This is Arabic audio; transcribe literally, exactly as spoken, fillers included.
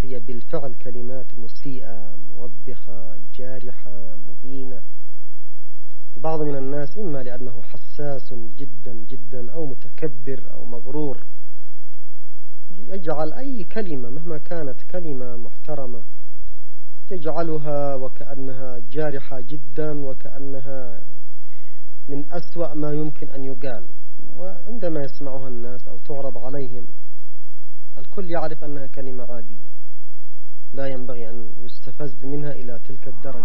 هي بالفعل كلمات مسيئة موبخة جارحة مهينة. بعض من الناس إما لأنه حساس جدا جدا أو متكبر أو مغرور يجعل أي كلمة مهما كانت كلمة محترمة يجعلها وكأنها جارحة جدا وكأنها من أسوأ ما يمكن أن يقال. وعندما يسمعها الناس أو تعرض عليهم الكل يعرف أنها كلمة عادية لا ينبغي أن يستفز منها إلى تلك الدرجة.